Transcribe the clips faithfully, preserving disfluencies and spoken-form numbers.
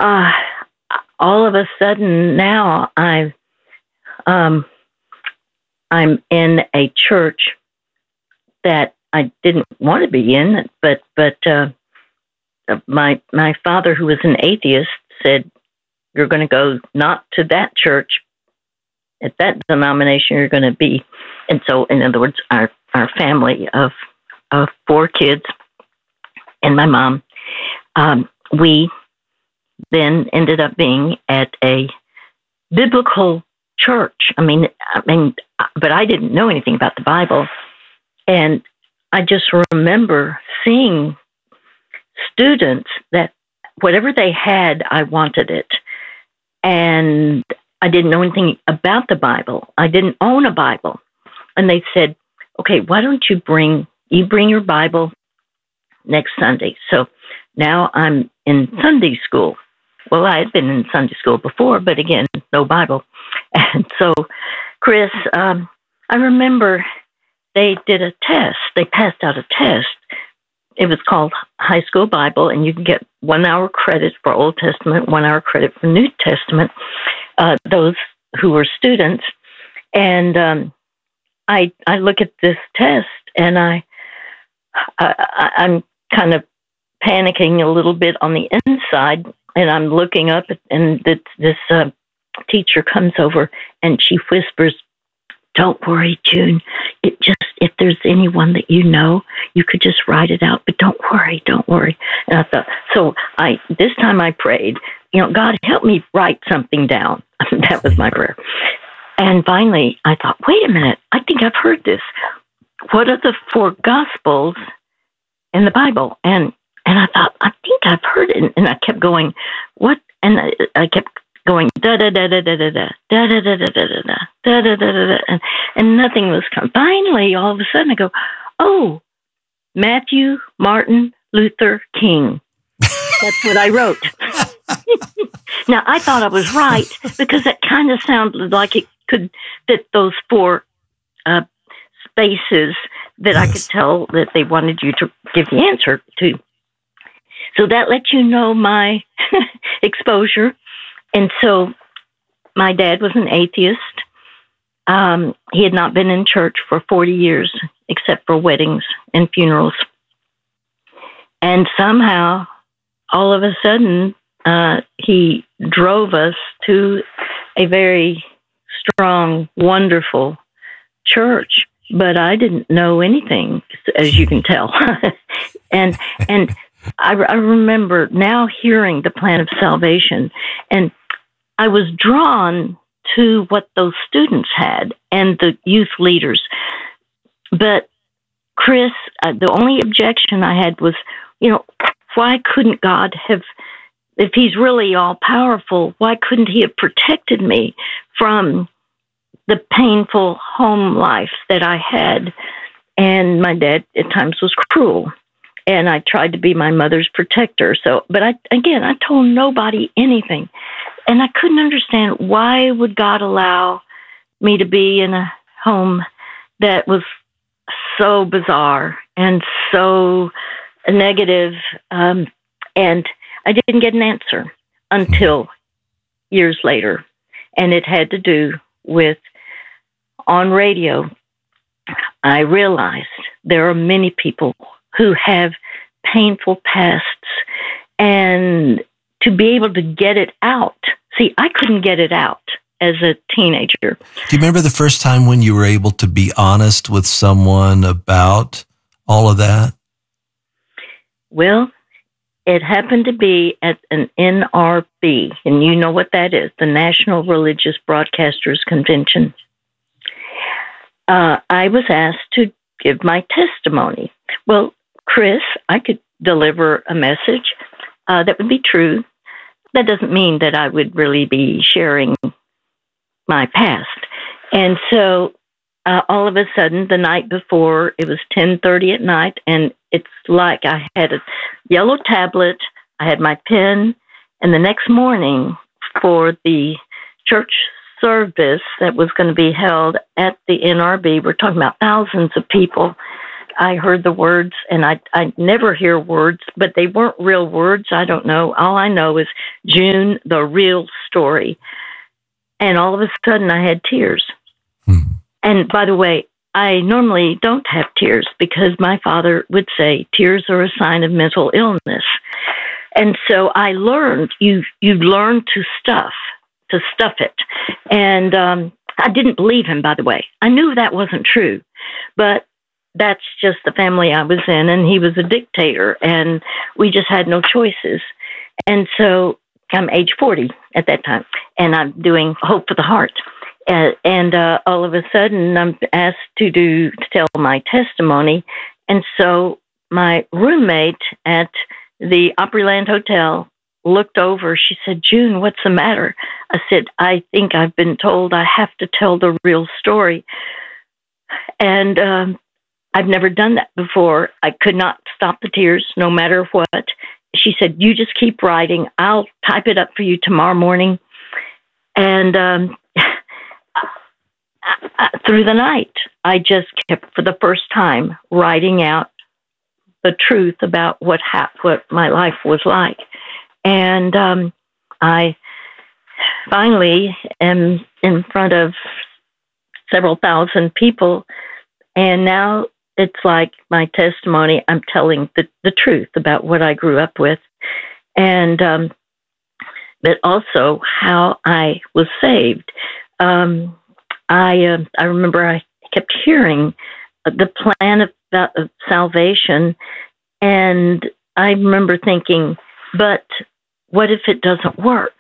uh, all of a sudden now I, um, I'm in a church that I didn't want to be in, but but uh, my my father, who was an atheist, said, "You're going to go not to that church, at that denomination. You're going to be." And so, in other words, our our family of of four kids and my mom, um, we then ended up being at a biblical church. I mean, I mean, but I didn't know anything about the Bible, and I just remember seeing students that whatever they had, I wanted it, and I didn't know anything about the Bible. I didn't own a Bible, and they said, "Okay, why don't you bring you bring your Bible next Sunday?" So now I'm in Sunday school. Well, I had been in Sunday school before, but again, no Bible. And so, Chris, um, I remember they did a test. They passed out a test. It was called High School Bible, and you can get one hour credit for Old Testament, one hour credit for New Testament, uh, those who were students. And um, I I look at this test, and I, I I'm kind of panicking a little bit on the inside, and I'm looking up, and this, this uh, teacher comes over, and she whispers, "Don't worry, June. It just, if there's anyone that you know, you could just write it out, but don't worry, don't worry." And I thought, so I, this time I prayed, you know, "God, help me write something down." That was my prayer. And finally, I thought, wait a minute, I think I've heard this. What are the four Gospels in the Bible? And and I thought, I think I've heard it. And I kept going, what? And I, I kept going, da da da da da da da da da da da da da da da da da, and and nothing was coming. Finally, all of a sudden, I go, "Oh, Matthew, Martin, Luther, King." That's what I wrote. Now I thought I was right because that kind of sounded like it could fit those four uh, spaces that yes. I could tell that they wanted you to give the answer to. So that lets you know my exposure. And so my dad was an atheist. Um, he had not been in church for forty years, except for weddings and funerals. And somehow, all of a sudden, uh, he drove us to a very strong, wonderful church. But I didn't know anything, as you can tell. and and I, I remember now hearing the plan of salvation, and I was drawn to what those students had and the youth leaders. But Chris, uh, the only objection I had was, you know, why couldn't God have, if he's really all powerful, why couldn't he have protected me from the painful home life that I had? And my dad at times was cruel. And I tried to be my mother's protector. So, but I, again, I told nobody anything. And I couldn't understand, why would God allow me to be in a home that was so bizarre and so negative? Um, and I didn't get an answer until years later. And it had to do with, on radio, I realized there are many people who have painful pasts, and to be able to get it out. See, I couldn't get it out as a teenager. Do you remember the first time when you were able to be honest with someone about all of that? Well, it happened to be at an N R B, and you know what that is, the National Religious Broadcasters Convention. Uh, I was asked to give my testimony. Well, Chris, I could deliver a message uh, that would be true. That doesn't mean that I would really be sharing my past. And so uh, all of a sudden, the night before, it was ten thirty at night, and it's like I had a yellow tablet, I had my pen, and the next morning for the church service that was going to be held at the N R B, we're talking about thousands of people, I heard the words, and I, I never hear words, but they weren't real words. I don't know. All I know is June, the real story. And all of a sudden I had tears. Hmm. And by the way, I normally don't have tears because my father would say tears are a sign of mental illness. And so I learned, you you learn to stuff, to stuff it. And um, I didn't believe him, by the way. I knew that wasn't true, but that's just the family I was in, and he was a dictator, and we just had no choices. And so I'm age forty at that time, and I'm doing Hope for the Heart. And, and uh, all of a sudden, I'm asked to do to tell my testimony. And so my roommate at the Opryland Hotel looked over. She said, "June, what's the matter?" I said, "I think I've been told I have to tell the real story. And um, I've never done that before. I could not stop the tears, no matter what." She said, "You just keep writing. I'll type it up for you tomorrow morning." And um, through the night, I just kept, for the first time, writing out the truth about what hap- what my life was like. And um, I finally am in front of several thousand people, and now it's like my testimony. I'm telling the, the truth about what I grew up with, and um, but also how I was saved. Um, I uh, I remember I kept hearing the plan of, of salvation, and I remember thinking, but what if it doesn't work?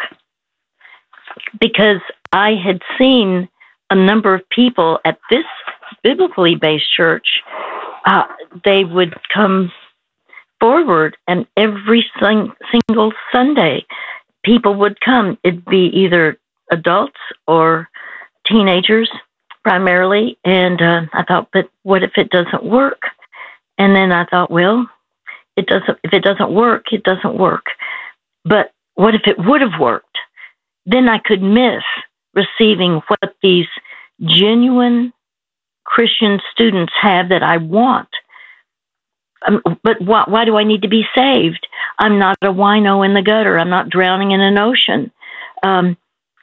Because I had seen a number of people at this biblically based church. Uh, they would come forward, and every sing- single Sunday, people would come. It'd be either adults or teenagers primarily. And uh, I thought, but what if it doesn't work? And then I thought, well, it doesn't. If it doesn't work, it doesn't work. But what if it would have worked? Then I could miss receiving what these genuine Christian students have that I want. Um, but why, why do I need to be saved? I'm not a wino in the gutter. I'm not drowning in an ocean. Um,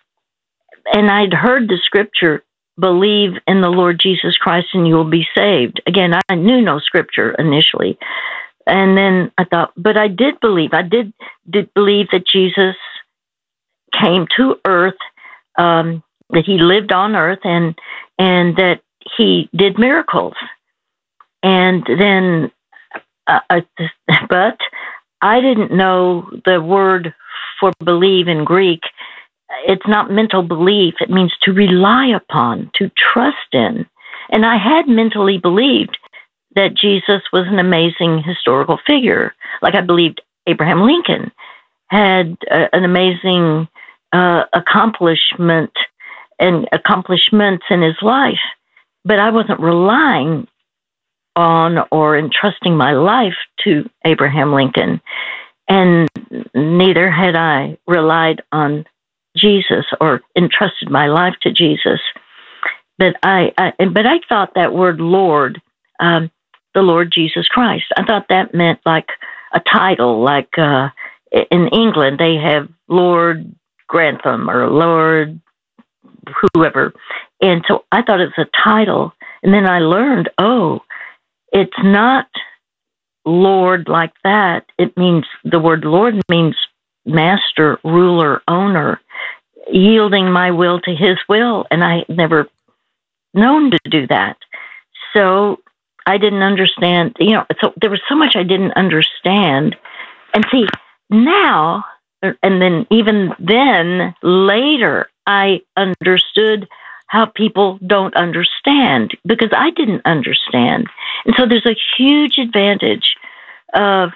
and I'd heard the scripture, believe in the Lord Jesus Christ and you will be saved. Again, I knew no scripture initially. And then I thought, but I did believe. I did, did believe that Jesus came to earth, um, that he lived on earth, and and that he did miracles. And then, uh, but I didn't know the word for believe in Greek. It's not mental belief. It means to rely upon, to trust in. And I had mentally believed that Jesus was an amazing historical figure. Like I believed Abraham Lincoln had uh, an amazing uh, accomplishment and accomplishments in his life. But I wasn't relying on or entrusting my life to Abraham Lincoln. And neither had I relied on Jesus or entrusted my life to Jesus. But I, I but I thought that word Lord, um, the Lord Jesus Christ, I thought that meant like a title, like uh, in England they have Lord Grantham or Lord whoever. And so I thought it was a title. And then I learned, oh, it's not Lord like that. It means, the word Lord means master, ruler, owner, yielding my will to his will. And I had never known to do that. So I didn't understand, you know, so there was so much I didn't understand. And see, now, and then even then, later, I understood how people don't understand because I didn't understand. And so there's a huge advantage of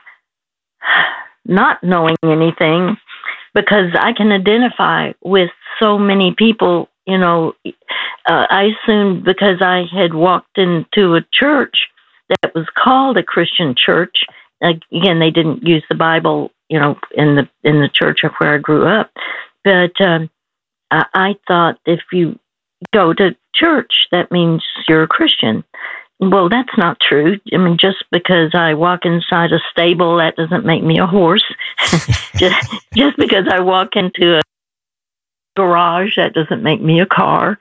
not knowing anything because I can identify with so many people. You know, uh, I assumed because I had walked into a church that was called a Christian church. Again, they didn't use the Bible, you know, in the in the church of where I grew up. But um, I, I thought if you go to church, that means you're a Christian. well, that's not true. I mean, just because I walk inside a stable, that doesn't make me a horse. just, just because I walk into a garage, that doesn't make me a car.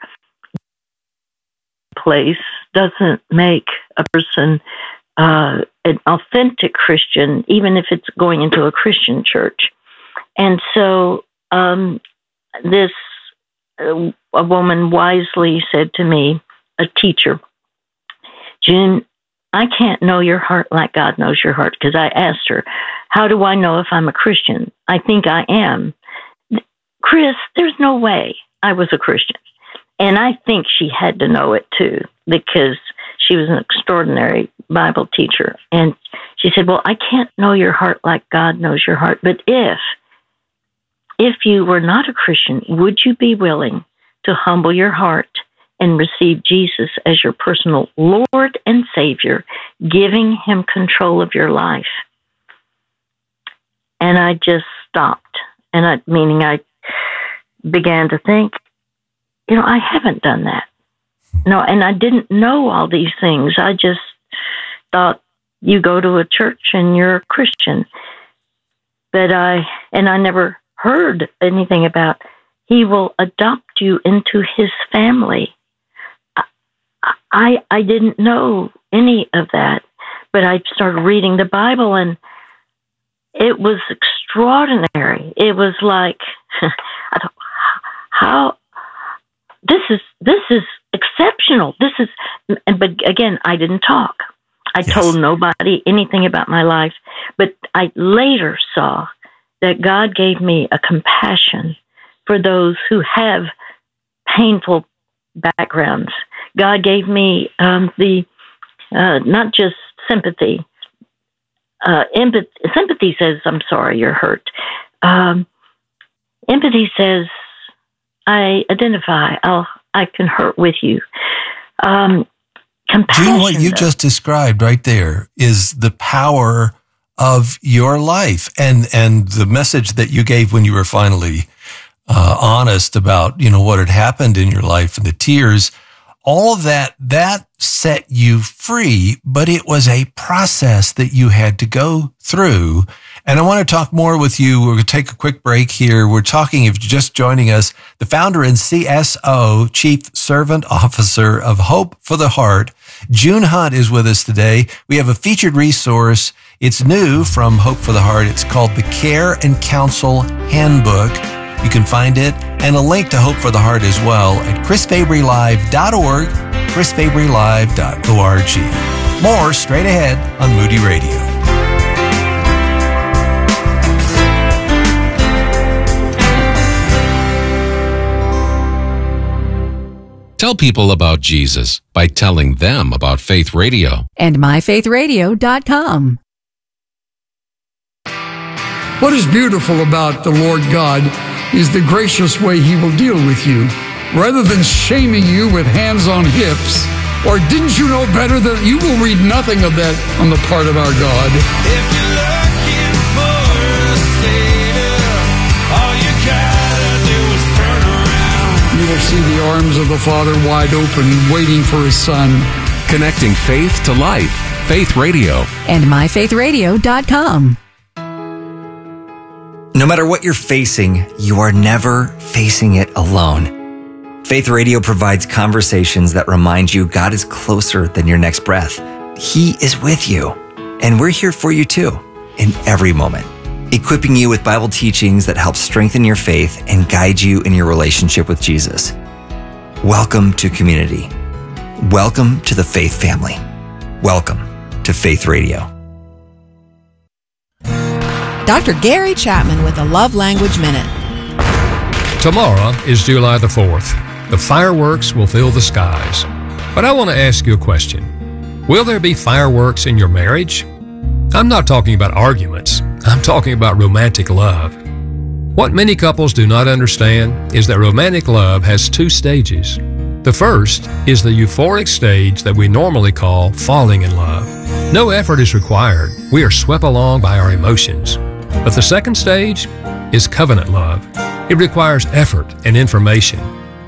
Place doesn't make a person uh, an authentic Christian, even if it's going into a Christian church. And so um, this, uh, a woman wisely said to me, a teacher, June, I can't know your heart like God knows your heart, because I asked her, how do I know if I'm a Christian? I think I am. Chris, there's no way I was a Christian. And I think she had to know it too, because she was an extraordinary Bible teacher. And she said, well, I can't know your heart like God knows your heart. But if, if you were not a Christian, would you be willing to humble your heart and receive Jesus as your personal Lord and Savior, giving him control of your life? And I just stopped. And I, meaning I began to think, you know, I haven't done that. No, and I didn't know all these things. I just thought you go to a church and you're a Christian. But I, and I never heard anything about he will adopt you into his family. I, I didn't know any of that, but I started reading the Bible, and it was extraordinary. It was like, I don't, how, this is, this is exceptional. This is, but again, I didn't talk. I yes. told nobody anything about my life, but I later saw that God gave me a compassion for those who have painful backgrounds. God gave me um, the, uh, not just sympathy. Uh, empathy, sympathy says, I'm sorry, you're hurt. Um, empathy says, I identify. I'll, I can hurt with you. Um, compassion. June, what you though, just described right there is the power of your life, and and the message that you gave when you were finally uh, honest about, you know, what had happened in your life and the tears. All of that, that set you free, but it was a process that you had to go through. And I want to talk more with you. We're going to take a quick break here. We're talking, if you're just joining us, the founder and C S O, Chief Servant Officer of Hope for the Heart, June Hunt, is with us today. We have a featured resource. It's new from Hope for the Heart. It's called the Care and Counsel Handbook. You can find it, and a link to Hope for the Heart as well at chris fabry live dot org, chris fabry live dot org. More straight ahead on Moody Radio. Tell people about Jesus by telling them about Faith Radio. And my faith radio dot com. What is beautiful about the Lord God is the gracious way he will deal with you. Rather than shaming you with hands on hips, or didn't you know better, that you will read nothing of that on the part of our God. If you're looking for a savior, all you gotta do is turn around. You will see the arms of the Father wide open, waiting for his Son. Connecting faith to life. Faith Radio. And my faith radio dot com. No matter what you're facing, you are never facing it alone. Faith Radio provides conversations that remind you God is closer than your next breath. He is with you, and we're here for you too, in every moment, equipping you with Bible teachings that help strengthen your faith and guide you in your relationship with Jesus. Welcome to community. Welcome to the Faith family. Welcome to Faith Radio. Doctor Gary Chapman with a Love Language Minute. Tomorrow is July the fourth. The fireworks will fill the skies. But I want to ask you a question. Will there be fireworks in your marriage? I'm not talking about arguments. I'm talking about romantic love. What many couples do not understand is that romantic love has two stages. The first is the euphoric stage that we normally call falling in love. No effort is required. We are swept along by our emotions. But the second stage is covenant love. It requires effort and information.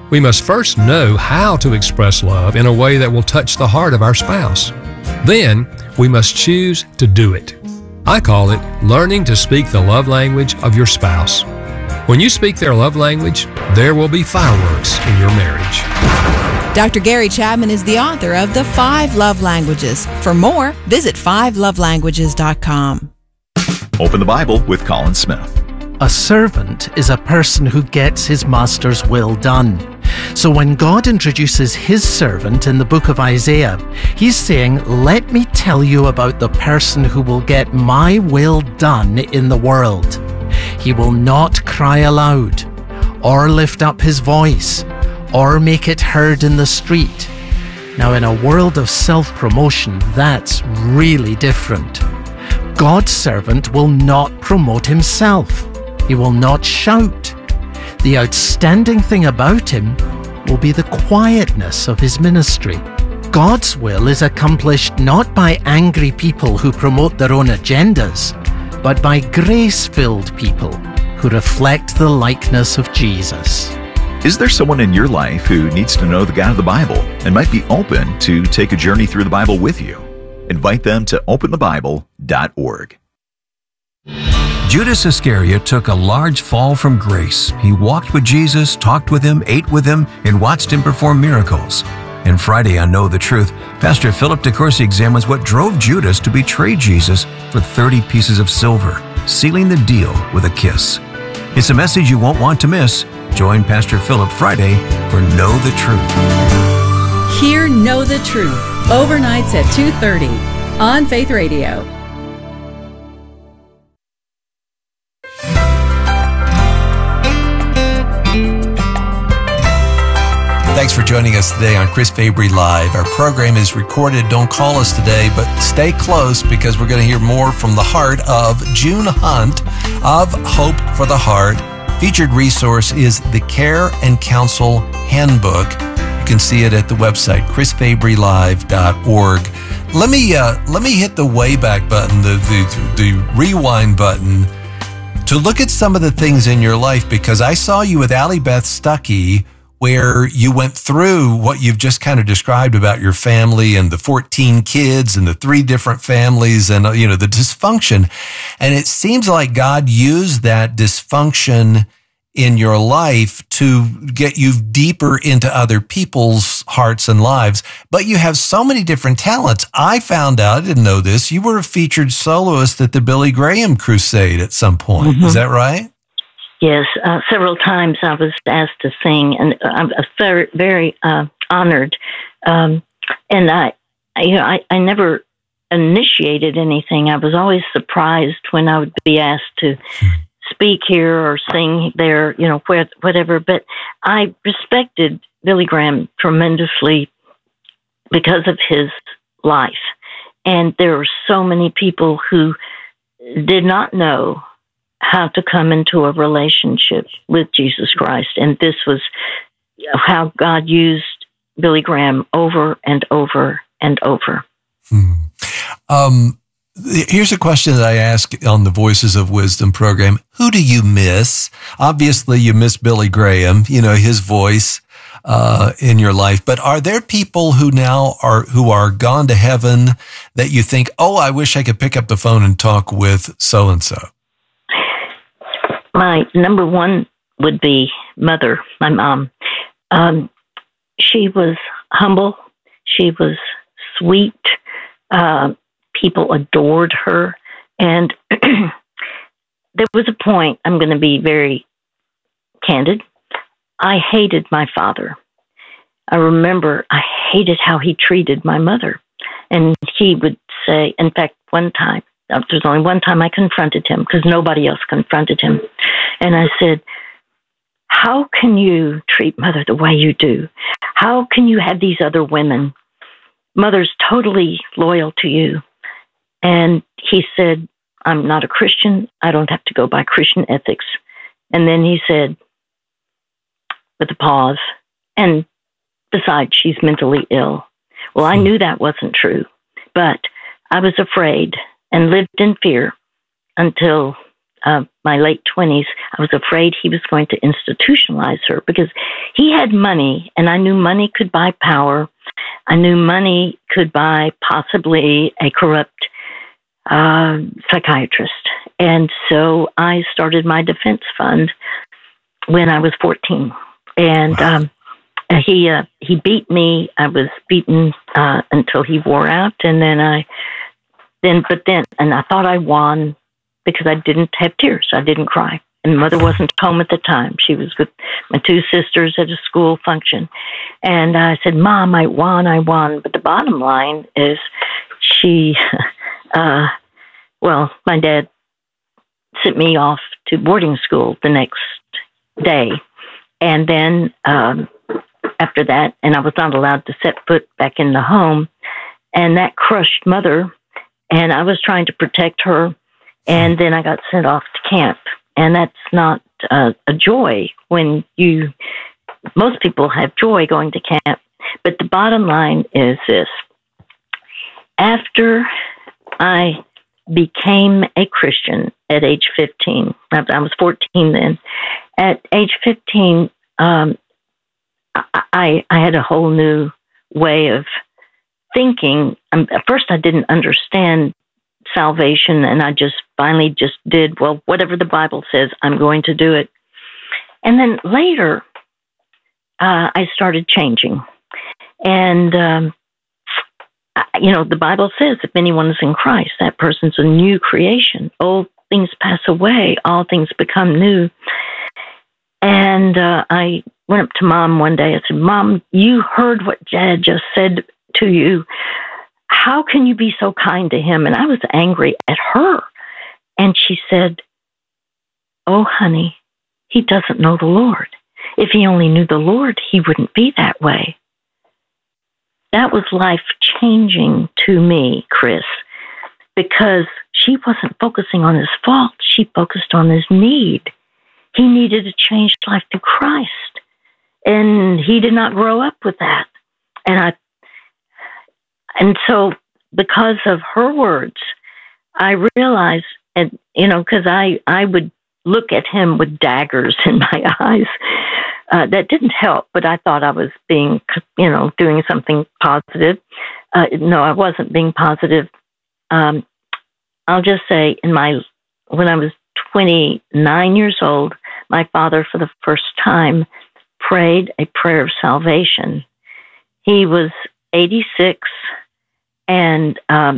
We must first know how to express love in a way that will touch the heart of our spouse. Then, we must choose to do it. I call it learning to speak the love language of your spouse. When you speak their love language, there will be fireworks in your marriage. Doctor Gary Chapman is the author of The Five Love Languages. For more, visit five love languages dot com. Open the Bible with Colin Smith. A servant is a person who gets his master's will done. So when God introduces his servant in the book of Isaiah, he's saying, let me tell you about the person who will get my will done in the world. He will not cry aloud, or lift up his voice, or make it heard in the street. Now, in a world of self-promotion, that's really different. God's servant will not promote himself. He will not shout. The outstanding thing about him will be the quietness of his ministry. God's will is accomplished not by angry people who promote their own agendas, but by grace-filled people who reflect the likeness of Jesus. Is there someone in your life who needs to know the God of the Bible and might be open to take a journey through the Bible with you? Invite them to open the bible dot org. Judas Iscariot took a large fall from grace. He walked with Jesus, talked with him, ate with him, and watched him perform miracles. And Friday on Know the Truth, Pastor Philip DeCourcy examines what drove Judas to betray Jesus for thirty pieces of silver, sealing the deal with a kiss. It's a message you won't want to miss. Join Pastor Philip Friday for Know the Truth. Hear Know the Truth, overnights at two thirty on Faith Radio. Thanks for joining us today on Chris Fabry Live. Our program is recorded. Don't call us today, but stay close because we're going to hear more from the heart of June Hunt of Hope for the Heart. Featured resource is the Care and Counsel Handbook. You can see it at the website, chris fabry live dot org. Let me uh, let me hit the way back button, the, the the rewind button, to look at some of the things in your life, because I saw you with Allie Beth Stuckey, where you went through what you've just kind of described about your family and the fourteen kids and the three different families and, you know, the dysfunction. And it seems like God used that dysfunction in your life to get you deeper into other people's hearts and lives. But you have so many different talents. I found out, I didn't know this, you were a featured soloist at the Billy Graham Crusade at some point. Mm-hmm. Is that right? Yes, uh, several times I was asked to sing, and I'm very, very uh, honored. Um, and I, I, you know, I, I never initiated anything. I was always surprised when I would be asked to speak here or sing there, you know, where, whatever. But I respected Billy Graham tremendously because of his life. And there were so many people who did not know how to come into a relationship with Jesus Christ. And this was how God used Billy Graham over and over and over. Hmm. Um, here's a question that I ask on the Voices of Wisdom program. Who do you miss? Obviously, you miss Billy Graham, you know, his voice uh, in your life. But are there people who now are, who are gone to heaven that you think, oh, I wish I could pick up the phone and talk with so-and-so? My number one would be Mother, my mom. Um, she was humble. She was sweet. Uh, people adored her. And there was a point, I'm going to be very candid, I hated my father. I remember I hated how he treated my mother. And he would say, in fact, one time, there's only one time I confronted him because nobody else confronted him. And I said, how can you treat Mother the way you do? How can you have these other women? Mother's totally loyal to you. And he said, I'm not a Christian. I don't have to go by Christian ethics. And then he said, with a pause, and besides, she's mentally ill. Well, I knew that wasn't true, but I was afraid and lived in fear until uh, my late twenties, I was afraid he was going to institutionalize her because he had money, and I knew money could buy power. I knew money could buy possibly a corrupt uh, psychiatrist. And so I started my defense fund when I was fourteen. And um, he uh, he beat me. I was beaten uh, until he wore out. And then I, then, but then, and I thought I won because I didn't have tears. I didn't cry. And mother wasn't home at the time. She was with my two sisters at a school function. And I said, Mom, I won, I won. But the bottom line is she, uh, well, my dad sent me off to boarding school the next day. And then um, after that, and I was not allowed to set foot back in the home. And that crushed mother. And I was trying to protect her. And then I got sent off to camp. And that's not uh, a joy when you, most people have joy going to camp. But the bottom line is this. After I became a Christian at age fifteen, I was fourteen then. At age fifteen, um, I, I had a whole new way of thinking. Um, at first, I didn't understand salvation, and I just finally just did, well, whatever the Bible says, I'm going to do it. And then later, uh, I started changing. And, um, you know, the Bible says if anyone is in Christ, that person's a new creation. Old things pass away, all things become new. And uh, I went up to Mom one day. I said, Mom, you heard what Dad just said to you. How can you be so kind to him? And I was angry at her. And she said, oh, honey, he doesn't know the Lord. If he only knew the Lord, he wouldn't be that way. That was life-changing to me, Chris, because she wasn't focusing on his fault. She focused on his need. He needed a changed life through Christ. And he did not grow up with that. And I And so because of her words, I realized, and you know, because I, I would look at him with daggers in my eyes. Uh, that didn't help, but I thought I was being, you know, doing something positive. Uh, no, I wasn't being positive. Um, I'll just say in my, when I was twenty-nine years old, my father for the first time prayed a prayer of salvation. He was eighty-six. And um,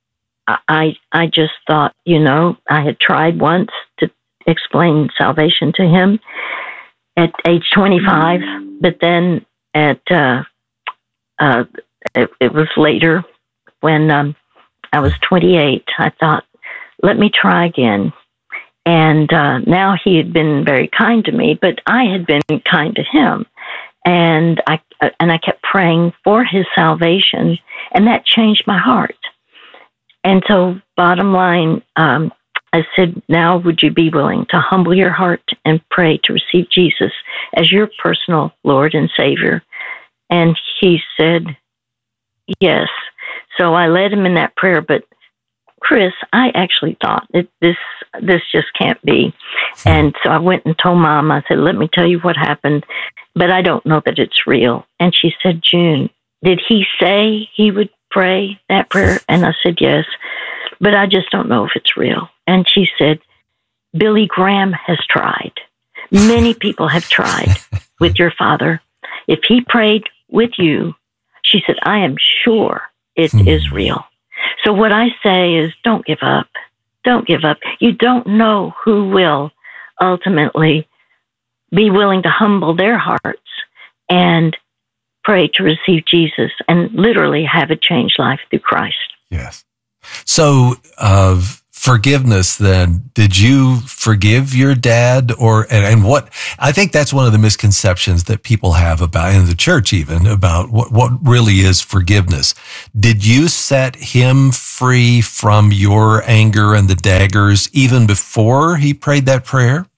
I, I just thought, you know, I had tried once to explain salvation to him at age twenty-five, but then at uh, uh, it, it was later when um, I was twenty-eight. I thought, let me try again. And uh, now he had been very kind to me, but I had been kind to him. And I and I kept praying for his salvation, and that changed my heart. And so, bottom line, um, I said, now would you be willing to humble your heart and pray to receive Jesus as your personal Lord and Savior? And he said, yes. So I led him in that prayer, but Chris, I actually thought that this this just can't be. And so I went and told Mom, I said, let me tell you what happened, but I don't know that it's real. And she said, June, did he say he would pray that prayer? And I said, yes, but I just don't know if it's real. And she said, Billy Graham has tried. Many people have tried with your father. If he prayed with you, she said, I am sure it hmm. is real. So what I say is don't give up. Don't give up. You don't know who will ultimately be willing to humble their hearts and pray to receive Jesus and literally have a changed life through Christ. Yes. So, uh, forgiveness then, did you forgive your dad or, and, and what, I think that's one of the misconceptions that people have about, in the church even, about what, what really is forgiveness. Did you set him free from your anger and the daggers even before he prayed that prayer?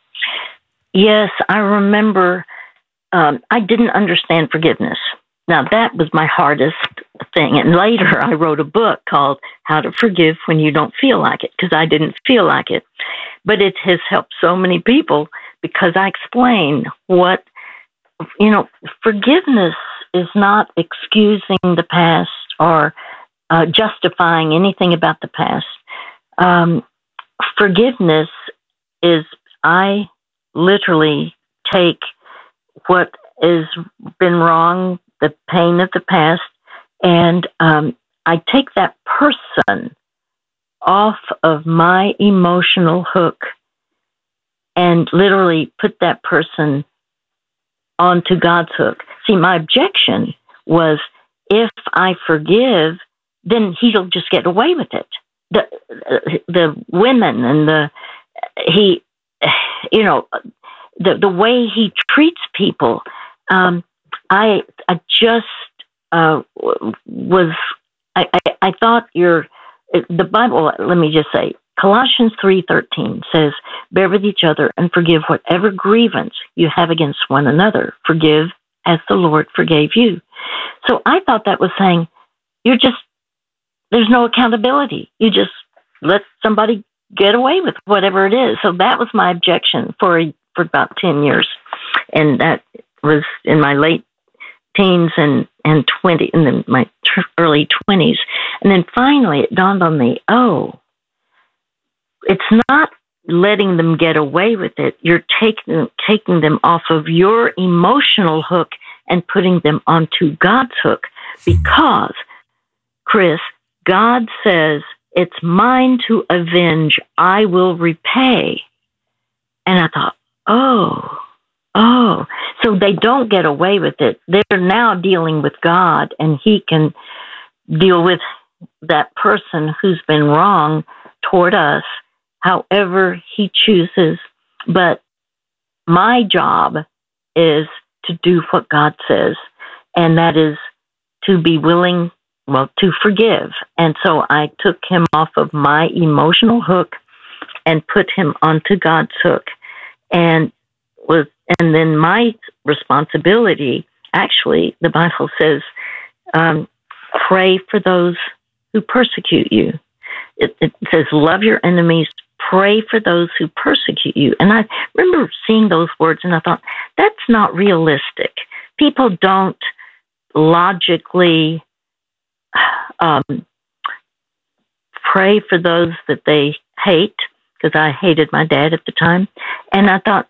Yes, I remember, um, I didn't understand forgiveness. Now, that was my hardest thing. And later, I wrote a book called How to Forgive When You Don't Feel Like It, because I didn't feel like it. but it has helped so many people because I explain what, you know, forgiveness is not excusing the past or uh, justifying anything about the past. Um, forgiveness is, I literally take what has been wrong, the pain of the past, and um, I take that person off of my emotional hook and literally put that person onto God's hook. See, my objection was, if I forgive, then he'll just get away with it. The the women and the he, you know, the the way he treats people. Um, I I just uh, was I, I I thought your the Bible. Let me just say, Colossians three thirteen says, "Bear with each other and forgive whatever grievance you have against one another. Forgive as the Lord forgave you." So I thought that was saying, you're just, there's no accountability. You just let somebody get away with whatever it is. So that was my objection for for about ten years, and that was in my late teens and and twenty, and then my early twenties, and then finally it dawned on me, oh. It's not letting them get away with it. You're taking taking them off of your emotional hook and putting them onto God's hook. Because, Chris, God says, it's mine to avenge. I will repay. And I thought, oh, oh. So they don't get away with it. They're now dealing with God, and he can deal with that person who's been wrong toward us however he chooses. But my job is to do what God says, and that is to be willing, well, to forgive. And so I took him off of my emotional hook and put him onto God's hook. And was, and then my responsibility, actually, the Bible says, um, pray for those who persecute you. It, it says, love your enemies, pray for those who persecute you. And I remember seeing those words, and I thought, that's not realistic. People don't logically um, pray for those that they hate, because I hated my dad at the time. And I thought,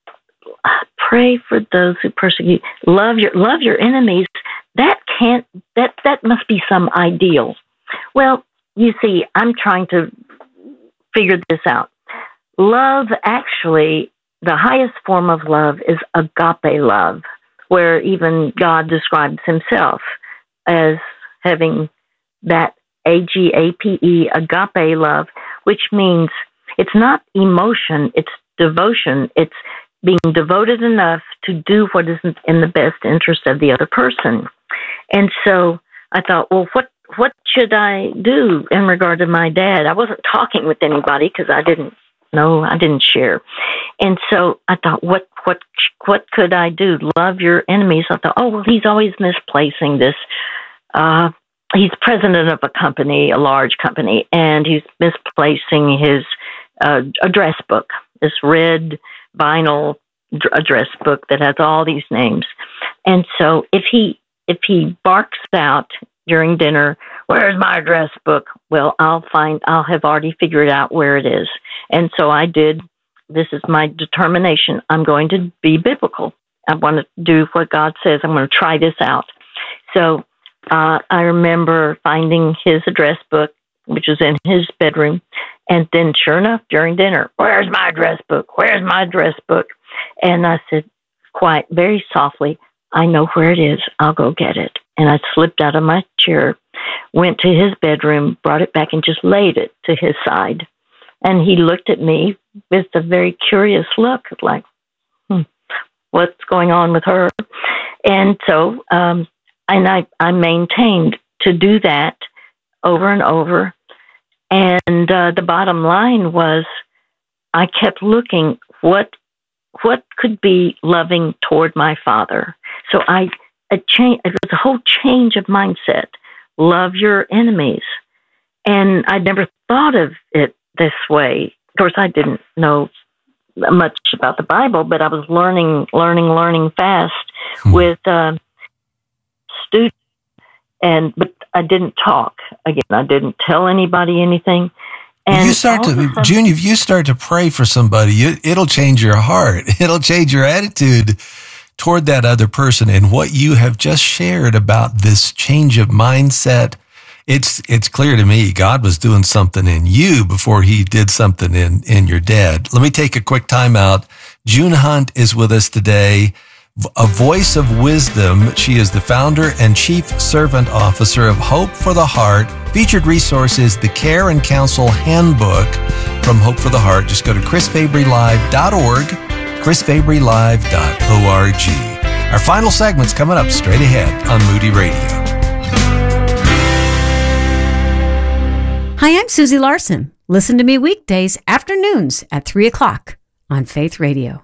pray for those who persecute. Love your love your enemies. That can't. That that must be some ideal. Well, you see, I'm trying to figure this out. Love, actually, the highest form of love is agape love, where even God describes himself as having that A G A P E, agape love, which means it's not emotion, it's devotion. It's being devoted enough to do what is in the best interest of the other person. And so I thought, well, what what should I do in regard to my dad? I wasn't talking with anybody because I didn't know, I didn't share. And so I thought, what what what could I do? Love your enemies. I thought, oh, well, he's always misplacing this. Uh, he's president of a company, a large company, and he's misplacing his uh, address book, this red vinyl address book that has all these names. And so if he if he barks out during dinner, where's my address book? Well, I'll find, I'll have already figured out where it is. And so I did. This is my determination. I'm going to be biblical. I want to do what God says. I'm going to try this out. So uh, I remember finding his address book, which was in his bedroom. And then sure enough, during dinner, where's my address book? Where's my address book? And I said, quiet, very softly, I know where it is. I'll go get it. And I slipped out of my chair, went to his bedroom, brought it back, and just laid it to his side. And he looked at me with a very curious look, like, hmm, what's going on with her? And so, um, and I, I maintained to do that over and over. And uh, the bottom line was, I kept looking, what what could be loving toward my father? So I, a change, it was a whole change of mindset. Love your enemies. And I never thought of it this way. of course, I didn't know much about the Bible, but I was learning, learning, learning fast hmm. with uh, students. And but I didn't talk. Again, I didn't tell anybody anything. And you start to, sudden, June, if you start to pray for somebody, you, it'll change your heart. It'll change your attitude toward that other person. And what you have just shared about this change of mindset, it's it's clear to me God was doing something in you before he did something in, in your dad. Let me take a quick time out. June Hunt is with us today. A voice of wisdom. She is the founder and chief servant officer of Hope for the Heart. Featured resources, the Care and Counsel Handbook from Hope for the Heart. Just go to chris fabry live dot org, chris fabry live dot org. Our final segment's coming up straight ahead on Moody Radio. Hi, I'm Susie Larson. Listen to me weekdays afternoons at three o'clock on Faith Radio.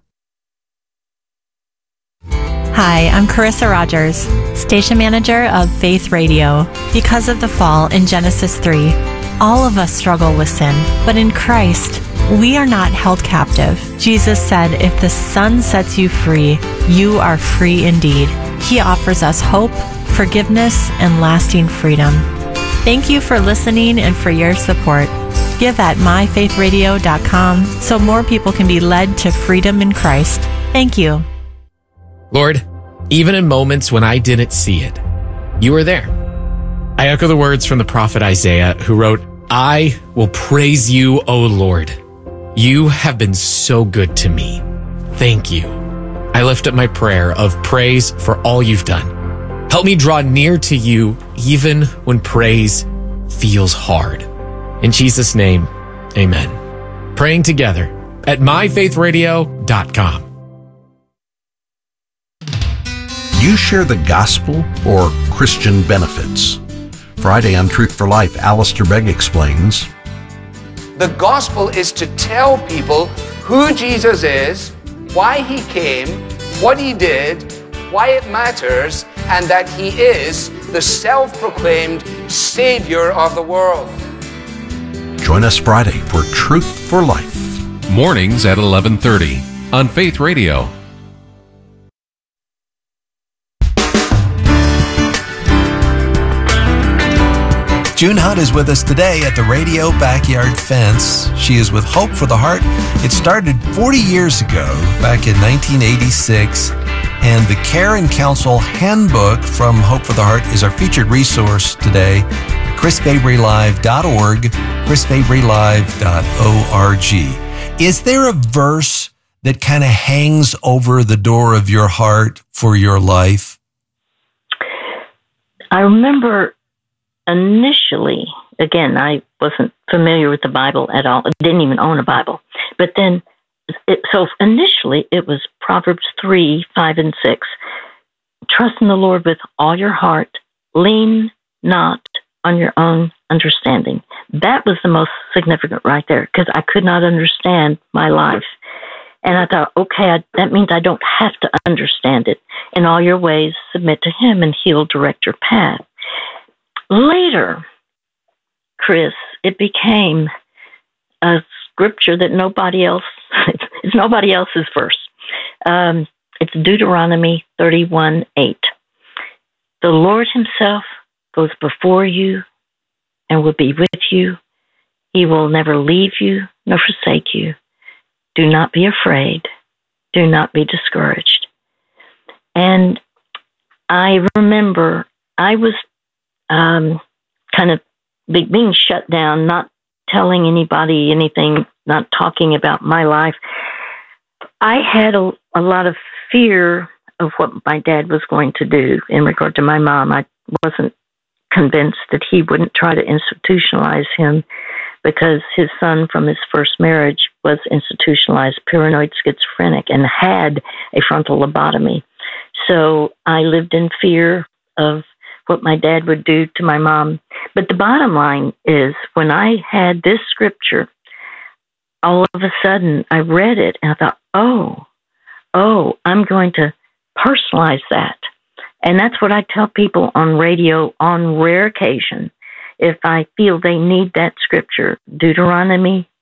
Hi, I'm Carissa Rogers, station manager of Faith Radio. Because of the fall in Genesis three, all of us struggle with sin, but in Christ, we are not held captive. Jesus said, if the Son sets you free, you are free indeed. He offers us hope, forgiveness, and lasting freedom. Thank you for listening and for your support. Give at my faith radio dot com so more people can be led to freedom in Christ. Thank you. Lord, even in moments when I didn't see it, you were there. I echo the words from the prophet Isaiah, who wrote, I will praise you, O Lord. You have been so good to me. Thank you. I lift up my prayer of praise for all you've done. Help me draw near to you even when praise feels hard. In Jesus' name, amen. Praying together at my faith radio dot com. Do you share the gospel or Christian benefits? Friday on Truth for Life, Alistair Begg explains. The gospel is to tell people who Jesus is, why he came, what he did, why it matters, and that he is the self-proclaimed Savior of the world. Join us Friday for Truth for Life. Mornings at eleven thirty on Faith Radio. June Hunt is with us today at the Radio Backyard Fence. She is with Hope for the Heart. It started forty years ago, back in nineteen eighty-six, and the Care and Counsel Handbook from Hope for the Heart is our featured resource today. chris fabry live dot org, chris fabry live dot org. Is there a verse that kind of hangs over the door of your heart for your life? I remember initially, again, I wasn't familiar with the Bible at all. I didn't even own a Bible. But then, it, so initially, it was Proverbs three, five, and six. Trust in the Lord with all your heart. Lean not on your own understanding. That was the most significant right there, because I could not understand my life. And I thought, okay, I, that means I don't have to understand it. In all your ways, submit to him, and he'll direct your path. Later, Chris, it became a scripture that nobody else, it's nobody else's verse. Um, it's Deuteronomy thirty-one eight. The Lord himself goes before you and will be with you. He will never leave you nor forsake you. Do not be afraid. Do not be discouraged. And I remember I was Um, kind of being shut down, not telling anybody anything, not talking about my life. I had a, a lot of fear of what my dad was going to do in regard to my mom. I wasn't convinced that he wouldn't try to institutionalize him, because his son from his first marriage was institutionalized paranoid schizophrenic and had a frontal lobotomy. So I lived in fear of what my dad would do to my mom. But the bottom line is, when I had this scripture, all of a sudden I read it and I thought, oh, oh, I'm going to personalize that. And that's what I tell people on radio on rare occasion. If I feel they need that scripture, Deuteronomy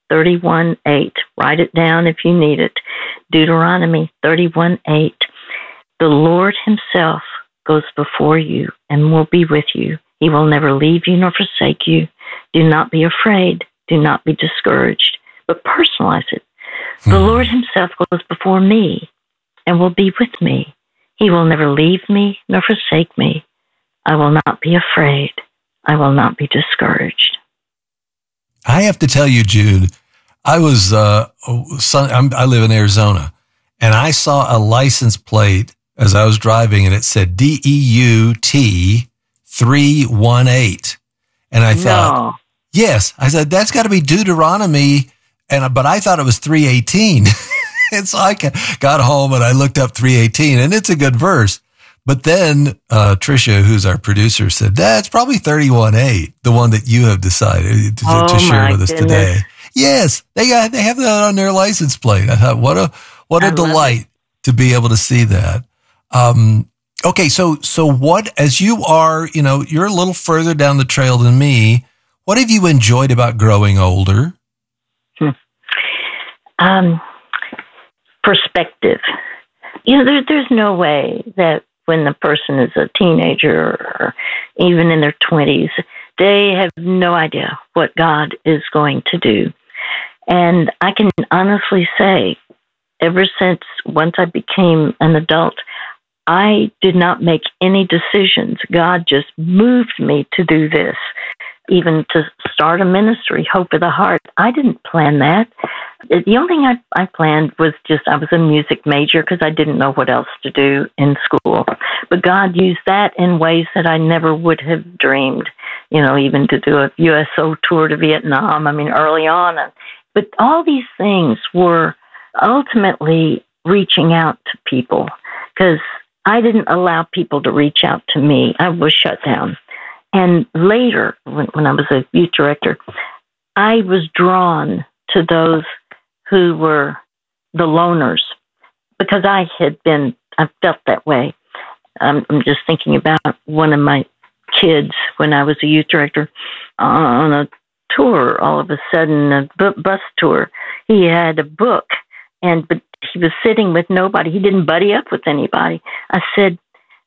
thirty-one eight. Write it down if you need it. Deuteronomy thirty-one eight. The Lord himself goes before you and will be with you. He will never leave you nor forsake you. Do not be afraid. Do not be discouraged. But personalize it. Hmm. The Lord himself goes before me and will be with me. He will never leave me nor forsake me. I will not be afraid. I will not be discouraged. I have to tell you, Jude, I was, uh, son, I'm, I live in Arizona, and I saw a license plate as I was driving, and it said D E U T three one eight. And I thought, no. yes, I said, that's got to be Deuteronomy. And, but I thought it was three eighteen. And so I got home and I looked up three eighteen, and it's a good verse. But then, uh, Tricia, who's our producer, said, that's probably thirty-one eight, the one that you have decided to, oh to share with us goodness. today. Yes, they got, they have that on their license plate. I thought, what a, what a I delight to be able to see that. Um, okay. So, so what, as you are, you know, you're a little further down the trail than me. What have you enjoyed about growing older? Hmm. Um, perspective. You know, there, there's no way that when the person is a teenager or even in their twenties, they have no idea what God is going to do. And I can honestly say, ever since once I became an adult, I did not make any decisions. God just moved me to do this, even to start a ministry, Hope of the Heart. I didn't plan that. The only thing I, I planned was just I was a music major because I didn't know what else to do in school. But God used that in ways that I never would have dreamed, you know, even to do a U S O tour to Vietnam, I mean, early on. But all these things were ultimately reaching out to people because I didn't allow people to reach out to me. I was shut down. And later, when, when I was a youth director, I was drawn to those who were the loners because I had been, I felt that way. Um, I'm just thinking about one of my kids when I was a youth director on a tour, all of a sudden, a bu- bus tour. He had a book, and but he was sitting with nobody. He didn't buddy up with anybody. I said,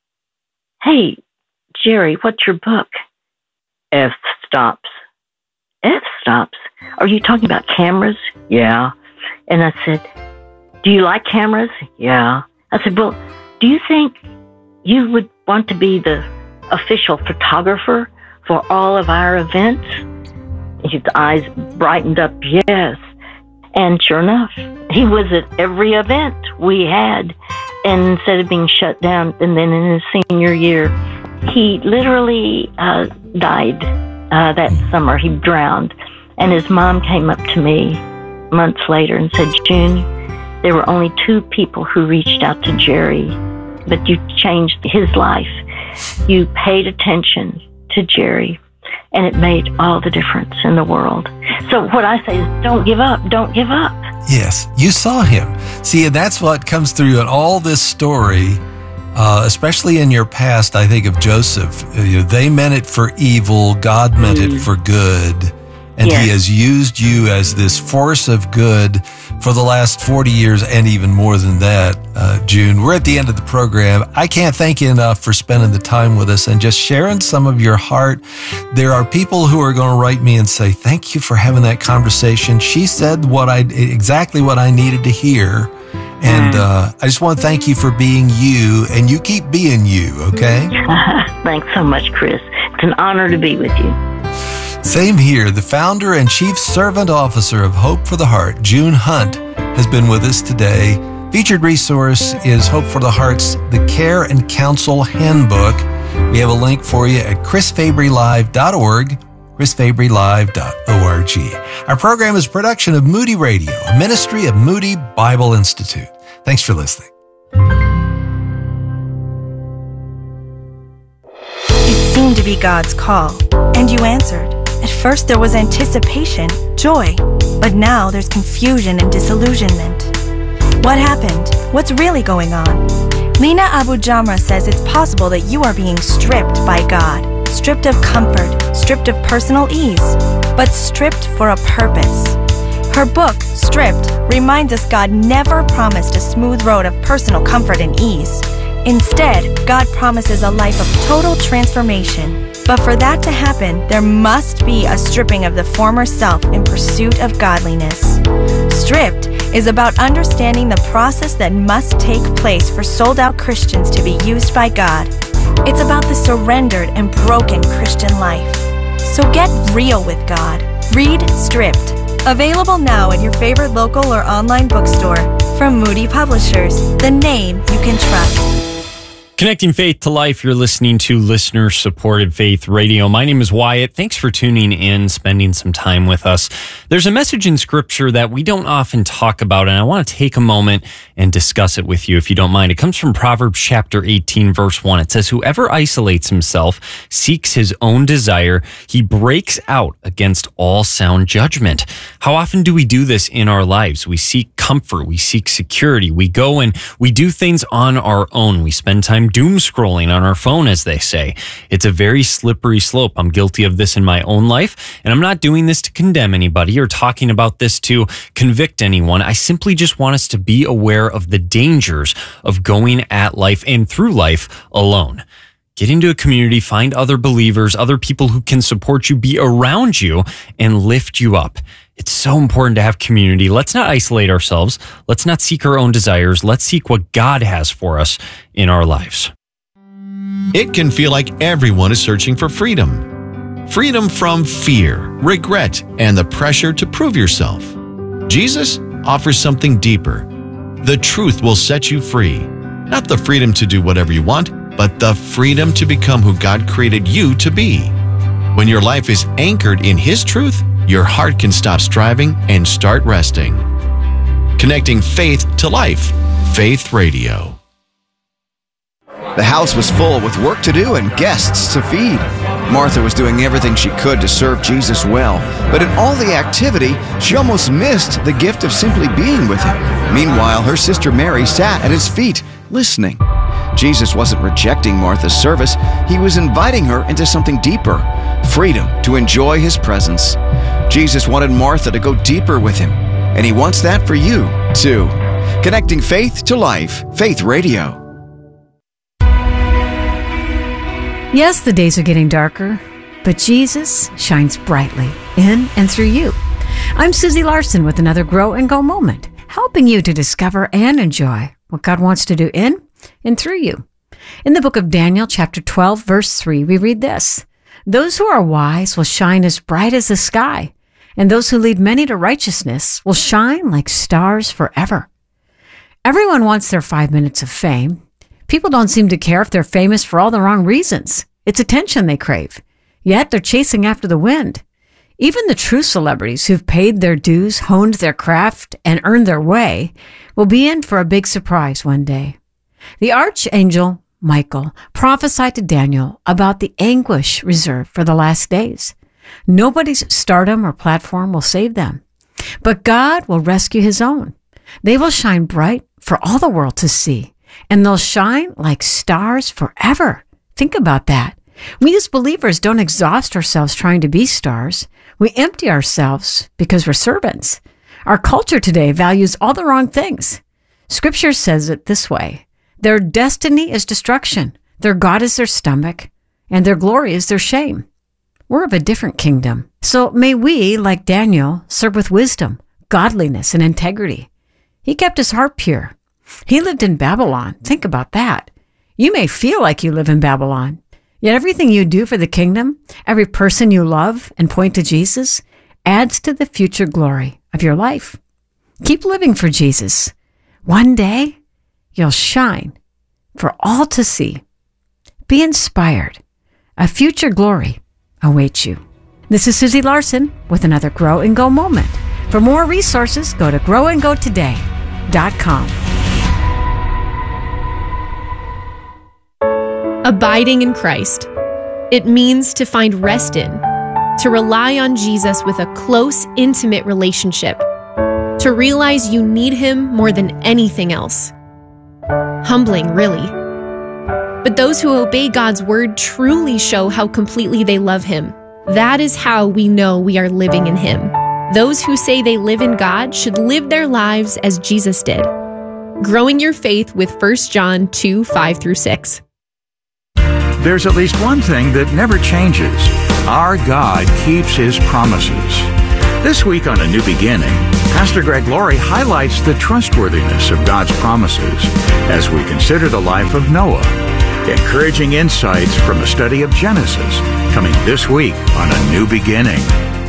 hey, Jerry, what's your book? F stops. F stops? Are you talking about cameras? Yeah. And I said, do you like cameras? Yeah. I said, well, do you think you would want to be the official photographer for all of our events? His eyes brightened up, yes. And sure enough, he was at every event we had. And instead of being shut down, and then in his senior year, he literally uh, died uh, that summer. He drowned. And his mom came up to me months later and said, June, there were only two people who reached out to Jerry, but you changed his life. You paid attention to Jerry, and it made all the difference in the world. So what I say is don't give up. Don't give up. Yes, you saw him. See, and that's what comes through in all this story, uh, especially in your past, I think of Joseph. You know, they meant it for evil. God meant mm. it for good. And yes. He has used you as this force of good for the last forty years and even more than that. Uh, June, we're at the end of the program. I can't thank you enough for spending the time with us and just sharing some of your heart. There are people who are going to write me and say, thank you for having that conversation. She said what I exactly what I needed to hear. And uh, I just want to thank you for being you, and you keep being you, okay? Thanks so much, Chris. It's an honor to be with you. Same here. The founder and chief servant officer of Hope for the Heart, June Hunt, has been with us today. Featured resource is Hope for the Heart's The Care and Counsel Handbook. We have a link for you at chris fabry live dot org, chris fabry live dot org. Our program is a production of Moody Radio, a ministry of Moody Bible Institute. Thanks for listening. It seemed to be God's call, and you answered. At first there was anticipation, joy, but now there's confusion and disillusionment. What happened? What's really going on? Lena Abu Jamra says it's possible that you are being stripped by God, stripped of comfort, stripped of personal ease, but stripped for a purpose. Her book, Stripped, reminds us God never promised a smooth road of personal comfort and ease. Instead, God promises a life of total transformation. But for that to happen, there must be a stripping of the former self in pursuit of godliness. Stripped is about understanding the process that must take place for sold-out Christians to be used by God. It's about the surrendered and broken Christian life. So get real with God. Read Stripped. Available now at your favorite local or online bookstore. From Moody Publishers, the name you can trust. Connecting faith to life, you're listening to listener-supported Faith Radio. My name is Wyatt. Thanks for tuning in, spending some time with us. There's a message in Scripture that we don't often talk about, and I want to take a moment and discuss it with you, if you don't mind. It comes from Proverbs chapter eighteen, verse one. It says, "Whoever isolates himself seeks his own desire. He breaks out against all sound judgment." How often do we do this in our lives? We seek comfort. We seek security. We go and we do things on our own. We spend time doom scrolling on our phone, as they say. It's a very slippery slope. I'm guilty of this in my own life, and I'm not doing this to condemn anybody or talking about this to convict anyone. I simply just want us to be aware of the dangers of going at life and through life alone. Get into a community, find other believers, other people who can support you, be around you, and lift you up. It's so important to have community. Let's not isolate ourselves. Let's not seek our own desires. Let's seek what God has for us in our lives. It can feel like everyone is searching for freedom. Freedom from fear, regret, and the pressure to prove yourself. Jesus offers something deeper. The truth will set you free. Not the freedom to do whatever you want, but the freedom to become who God created you to be. When your life is anchored in His truth, your heart can stop striving and start resting. Connecting faith to life. Faith Radio. The house was full with work to do and guests to feed. Martha was doing everything she could to serve Jesus well, but in all the activity, she almost missed the gift of simply being with Him. Meanwhile, her sister Mary sat at His feet, listening. Jesus wasn't rejecting Martha's service. He was inviting her into something deeper, freedom to enjoy His presence. Jesus wanted Martha to go deeper with Him, and He wants that for you, too. Connecting faith to life. Faith Radio. Yes, the days are getting darker, but Jesus shines brightly in and through you. I'm Susie Larson with another Grow and Go moment, helping you to discover and enjoy what God wants to do in and through you. In the book of Daniel, chapter twelve, verse three, we read this: "Those who are wise will shine as bright as the sky, and those who lead many to righteousness will shine like stars forever." Everyone wants their five minutes of fame. People don't seem to care if they're famous for all the wrong reasons. It's attention they crave. Yet they're chasing after the wind. Even the true celebrities who've paid their dues, honed their craft, and earned their way will be in for a big surprise one day. The archangel Michael prophesied to Daniel about the anguish reserved for the last days. Nobody's stardom or platform will save them, but God will rescue His own. They will shine bright for all the world to see, and they'll shine like stars forever. Think about that. We as believers don't exhaust ourselves trying to be stars. We empty ourselves because we're servants. Our culture today values all the wrong things. Scripture says it this way: their destiny is destruction, their God is their stomach, and their glory is their shame. We're of a different kingdom. So may we, like Daniel, serve with wisdom, godliness, and integrity. He kept his heart pure. He lived in Babylon. Think about that. You may feel like you live in Babylon, yet everything you do for the kingdom, every person you love and point to Jesus, adds to the future glory of your life. Keep living for Jesus. One day, you'll shine for all to see. Be inspired. A future glory awaits you. This is Susie Larson with another Grow and Go moment. For more resources, go to grow and go today dot com. Abiding in Christ. It means to find rest in, to rely on Jesus with a close, intimate relationship, to realize you need Him more than anything else. Humbling, really. But those who obey God's word truly show how completely they love Him. That is how we know we are living in Him. Those who say they live in God should live their lives as Jesus did. Growing your faith with First John two, five through six. There's at least one thing that never changes. Our God keeps His promises. This week on A New Beginning, Pastor Greg Laurie highlights the trustworthiness of God's promises as we consider the life of Noah. Encouraging insights from a study of Genesis, coming this week on A New Beginning.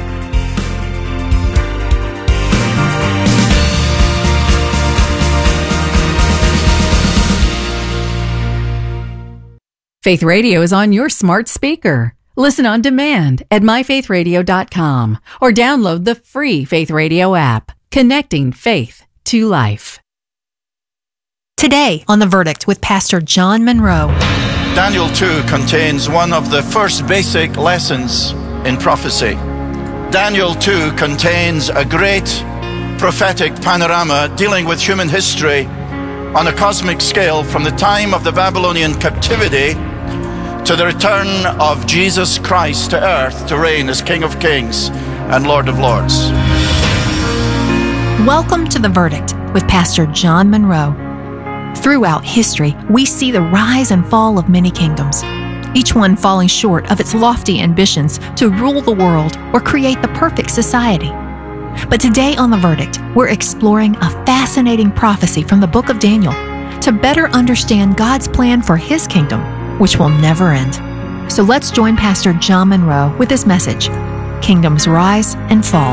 Faith Radio is on your smart speaker. Listen on demand at my faith radio dot com or download the free Faith Radio app, connecting faith to life. Today on The Verdict with Pastor John Monroe. Daniel two contains one of the first basic lessons in prophecy. Daniel two contains a great prophetic panorama dealing with human history on a cosmic scale from the time of the Babylonian captivity to the return of Jesus Christ to earth to reign as King of Kings and Lord of Lords. Welcome to The Verdict with Pastor John Monroe. Throughout history, we see the rise and fall of many kingdoms, each one falling short of its lofty ambitions to rule the world or create the perfect society. But today on The Verdict, we're exploring a fascinating prophecy from the book of Daniel to better understand God's plan for His kingdom, which will never end. So let's join Pastor John Monroe with this message, Kingdoms Rise and Fall.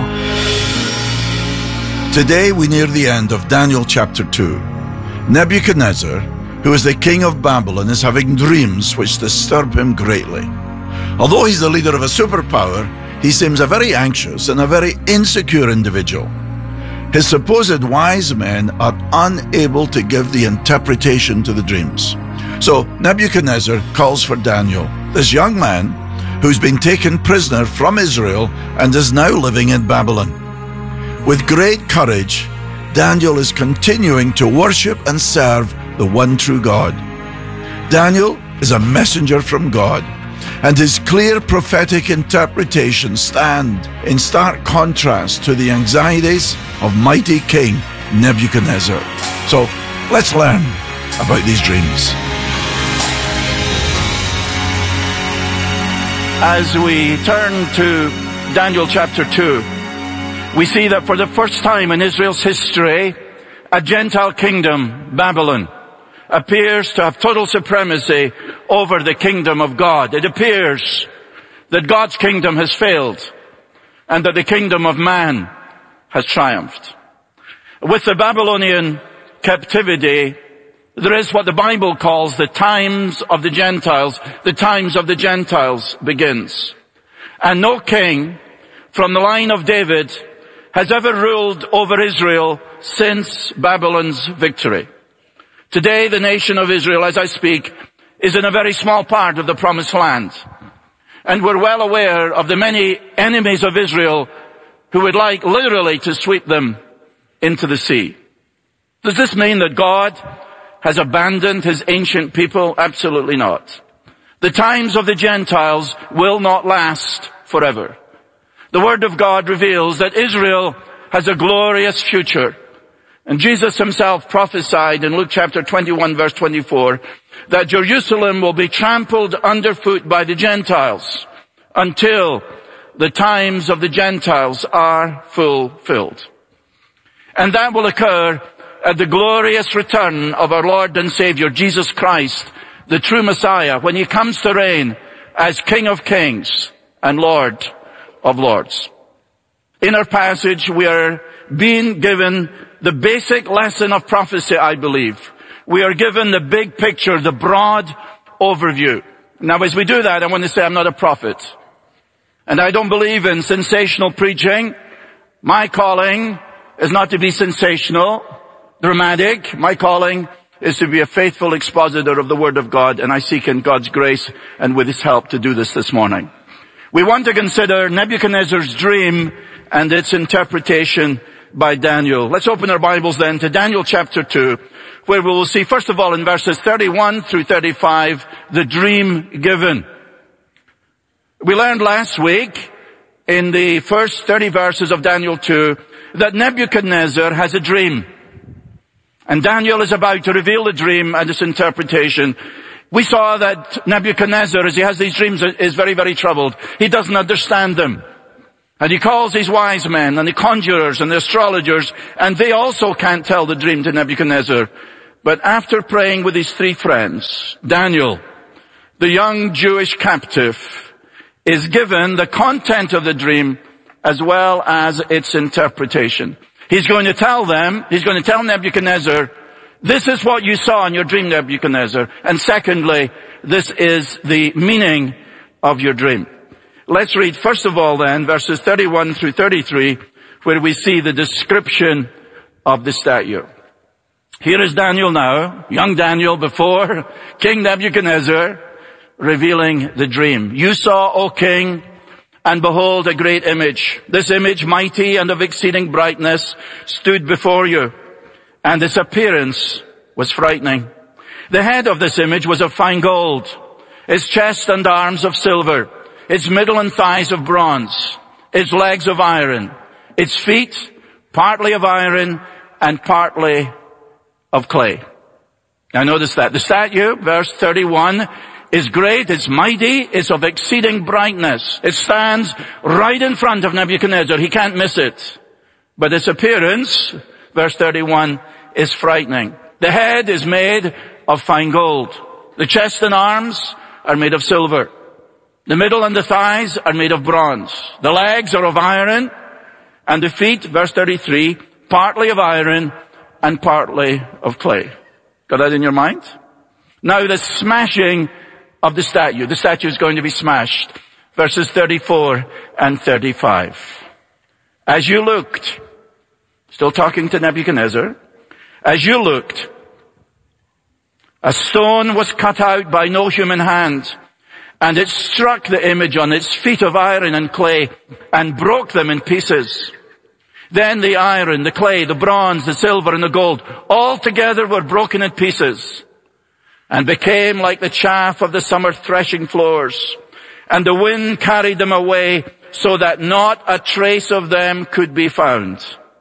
Today we near the end of Daniel chapter two. Nebuchadnezzar, who is the king of Babylon, is having dreams which disturb him greatly. Although he's the leader of a superpower, he seems a very anxious and a very insecure individual. His supposed wise men are unable to give the interpretation to the dreams. So Nebuchadnezzar calls for Daniel, this young man who's been taken prisoner from Israel and is now living in Babylon. With great courage, Daniel is continuing to worship and serve the one true God. Daniel is a messenger from God, and his clear prophetic interpretations stand in stark contrast to the anxieties of mighty King Nebuchadnezzar. So let's learn about these dreams. As we turn to Daniel chapter two, we see that for the first time in Israel's history, a Gentile kingdom, Babylon, appears to have total supremacy over the kingdom of God. It appears that God's kingdom has failed and that the kingdom of man has triumphed. With the Babylonian captivity, there is what the Bible calls the times of the Gentiles. The times of the Gentiles begins. And no king from the line of David has ever ruled over Israel since Babylon's victory. Today, the nation of Israel, as I speak, is in a very small part of the promised land. And we're well aware of the many enemies of Israel who would like literally to sweep them into the sea. Does this mean that God has abandoned His ancient people? Absolutely not. The times of the Gentiles will not last forever. The Word of God reveals that Israel has a glorious future. And Jesus Himself prophesied in Luke chapter twenty-one verse twenty-four that Jerusalem will be trampled underfoot by the Gentiles until the times of the Gentiles are fulfilled. And that will occur at the glorious return of our Lord and Savior Jesus Christ, the true Messiah, when He comes to reign as King of Kings and Lord of Lords. In our passage, we are being given the basic lesson of prophecy, I believe. We are given the big picture, the broad overview. Now, as we do that, I want to say I'm not a prophet. And I don't believe in sensational preaching. My calling is not to be sensational, dramatic. My calling is to be a faithful expositor of the Word of God, and I seek in God's grace and with His help to do this this morning. We want to consider Nebuchadnezzar's dream and its interpretation by Daniel. Let's open our Bibles then to Daniel chapter two, where we will see, first of all, in verses thirty-one through thirty-five, the dream given. We learned last week in the first thirty verses of Daniel two that Nebuchadnezzar has a dream. And Daniel is about to reveal the dream and its interpretation. We saw that Nebuchadnezzar, as he has these dreams, is very, very troubled. He doesn't understand them. And he calls these wise men and the conjurers and the astrologers, and they also can't tell the dream to Nebuchadnezzar. But after praying with his three friends, Daniel, the young Jewish captive, is given the content of the dream as well as its interpretation. He's going to tell them, he's going to tell Nebuchadnezzar, this is what you saw in your dream, Nebuchadnezzar. And secondly, this is the meaning of your dream. Let's read first of all then verses thirty-one through thirty-three, where we see the description of the statue. Here is Daniel now, young Daniel before King Nebuchadnezzar, revealing the dream. You saw, O king, and behold a great image. This image, mighty and of exceeding brightness, stood before you, and its appearance was frightening. The head of this image was of fine gold, its chest and arms of silver, its middle and thighs of bronze, its legs of iron, its feet partly of iron and partly of clay. Now notice that. The statue, verse thirty-one, is great, it's mighty, it's of exceeding brightness. It stands right in front of Nebuchadnezzar. He can't miss it. But its appearance, verse thirty-one, is frightening. The head is made of fine gold. The chest and arms are made of silver. The middle and the thighs are made of bronze. The legs are of iron, and the feet, verse thirty-three, partly of iron and partly of clay. Got that in your mind? Now the smashing of the statue. The statue is going to be smashed. Verses thirty-four and thirty-five. As you looked, still talking to Nebuchadnezzar, as you looked, a stone was cut out by no human hand, and it struck the image on its feet of iron and clay and broke them in pieces. Then the iron, the clay, the bronze, the silver, and the gold all together were broken in pieces and became like the chaff of the summer threshing floors. And the wind carried them away so that not a trace of them could be found.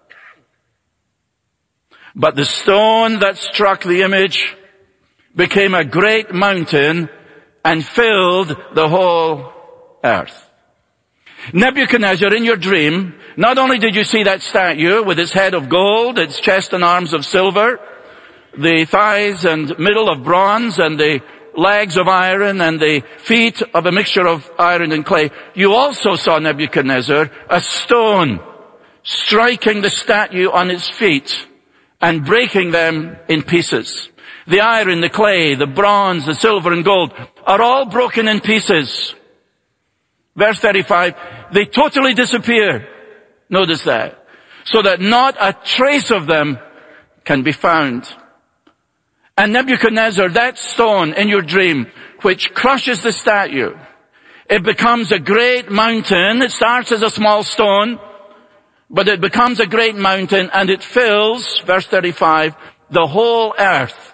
But the stone that struck the image became a great mountain and filled the whole earth. Nebuchadnezzar, in your dream, not only did you see that statue with its head of gold, its chest and arms of silver, the thighs and middle of bronze, and the legs of iron, and the feet of a mixture of iron and clay, you also saw, Nebuchadnezzar, a stone striking the statue on its feet and breaking them in pieces. The iron, the clay, the bronze, the silver and gold are all broken in pieces. Verse thirty-five, they totally disappear. Notice that. So that not a trace of them can be found. And Nebuchadnezzar, that stone in your dream, which crushes the statue, it becomes a great mountain. It starts as a small stone, but it becomes a great mountain, and it fills, verse thirty-five, the whole earth.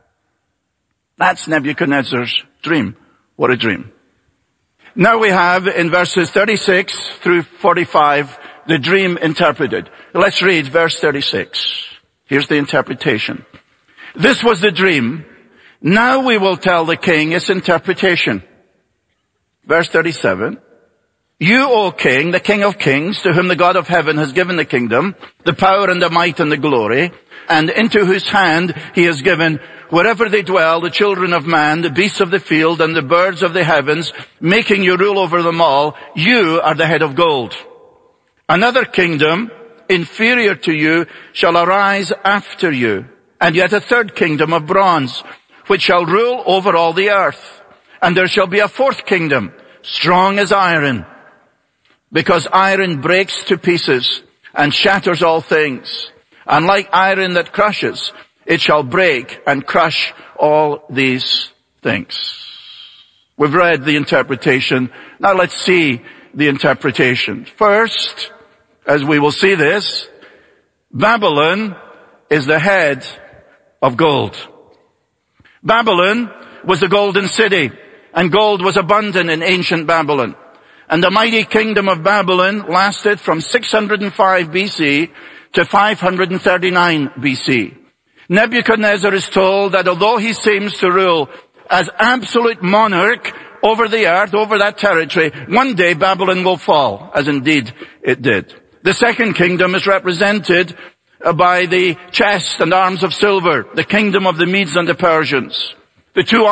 That's Nebuchadnezzar's dream. What a dream. Now we have in verses thirty-six through forty-five the dream interpreted. Let's read verse thirty-six. Here's the interpretation. This was the dream. Now we will tell the king its interpretation. Verse thirty-seven. You, O king, the king of kings, to whom the God of heaven has given the kingdom, the power and the might and the glory, and into whose hand he has given wherever they dwell, the children of man, the beasts of the field, and the birds of the heavens, making you rule over them all, you are the head of gold. Another kingdom, inferior to you, shall arise after you, and yet a third kingdom of bronze, which shall rule over all the earth. And there shall be a fourth kingdom, strong as iron, because iron breaks to pieces and shatters all things. And like iron that crushes, it shall break and crush all these things. We've read the interpretation. Now let's see the interpretation. First, as we will see this, Babylon is the head of gold. Babylon was the golden city, and gold was abundant in ancient Babylon. And the mighty kingdom of Babylon lasted from six hundred five B C to five hundred thirty-nine B C. Nebuchadnezzar is told that although he seems to rule as absolute monarch over the earth, over that territory, one day Babylon will fall, as indeed it did. The second kingdom is represented by the chest and arms of silver, the kingdom of the Medes and the Persians. The two